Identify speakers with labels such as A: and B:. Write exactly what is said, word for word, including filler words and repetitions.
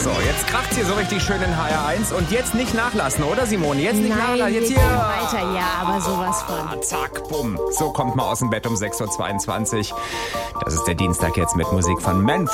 A: So, jetzt kracht's hier so richtig schön in H R eins und jetzt nicht nachlassen, oder Simone? Jetzt nicht
B: Nein,
A: nachlassen, jetzt
B: wir
A: hier.
B: gehen weiter, ja, aber sowas von.
A: Ah, zack, bumm. So kommt man aus dem Bett um sechs Uhr zweiundzwanzig. Das ist der Dienstag jetzt mit Musik von Manfred.